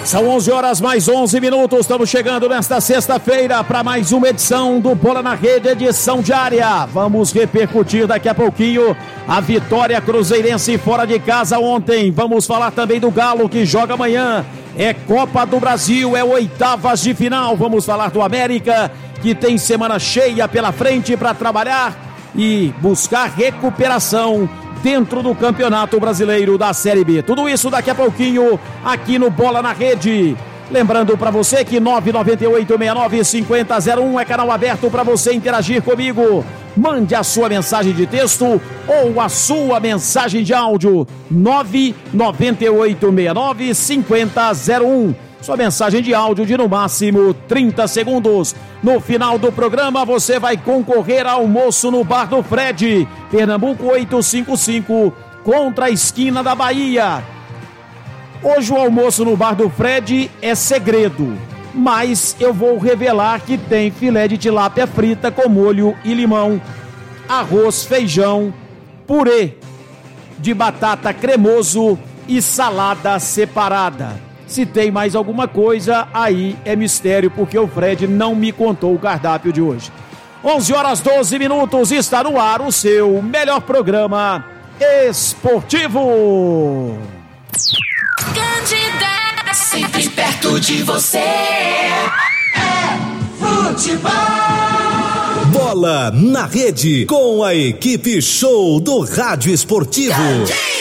São 11 horas mais 11 minutos, estamos chegando nesta sexta-feira para mais uma edição do Bola na Rede, edição diária. Vamos repercutir daqui a pouquinho a vitória cruzeirense fora de casa ontem. Vamos falar também do Galo que joga amanhã. É Copa do Brasil, é oitavas de final. Vamos falar do América que tem semana cheia pela frente para trabalhar e buscar recuperação dentro do Campeonato Brasileiro da Série B. Tudo isso daqui a pouquinho aqui no Bola na Rede. Lembrando para você que 998695001 é canal aberto para você interagir comigo. Mande a sua mensagem de texto ou a sua mensagem de áudio. 998695001. Sua mensagem de áudio de no máximo 30 segundos. No final do programa você vai concorrer ao almoço no Bar do Fred, Pernambuco 855, contra a esquina da Bahia. Hoje o almoço no Bar do Fred é segredo, mas eu vou revelar que tem filé de tilápia frita com molho e limão, arroz, feijão, purê de batata cremoso e salada separada. Se tem mais alguma coisa, aí é mistério, porque o Fred não me contou o cardápio de hoje. 11 horas 12 minutos, está no ar o seu melhor programa esportivo. Candidata, sempre perto de você. É futebol. Bola na Rede, com a equipe show do Rádio Esportivo.